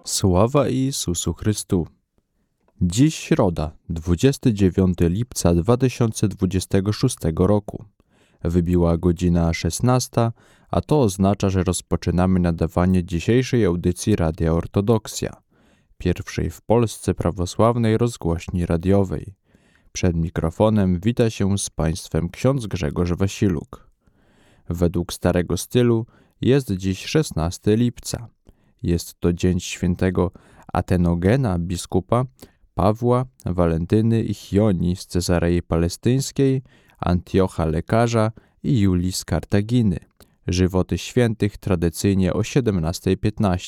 Sława Jezusu Chrystu. Dziś środa, 29 lipca 2026 roku. Wybiła godzina 16, a to oznacza, że rozpoczynamy nadawanie dzisiejszej audycji Radia Ortodoksja, pierwszej w Polsce prawosławnej rozgłośni radiowej. Przed mikrofonem wita się z Państwem ksiądz Grzegorz Wasiluk. Według starego stylu jest dziś 16 lipca. Jest to dzień świętego Atenogena, biskupa, Pawła, Walentyny i Chionii z Cezarei Palestyńskiej, Antiocha lekarza i Julii z Kartaginy. Żywoty świętych tradycyjnie o 17:15.